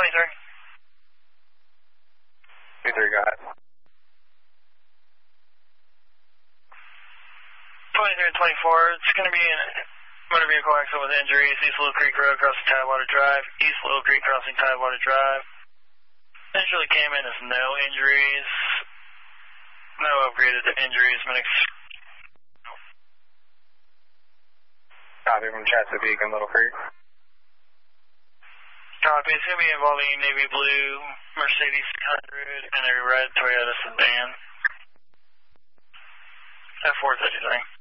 23, go ahead. 23 and 24, it's going to be a motor vehicle accident with injuries, East Little Creek Road crossing Tidewater Drive, East Little Creek crossing Tidewater Drive. Initially came in as no injuries, no upgraded injuries, Copy from Chesapeake and Little Creek. Copy, it's going to be involving navy blue, Mercedes 600, and a red Toyota sedan. At 433.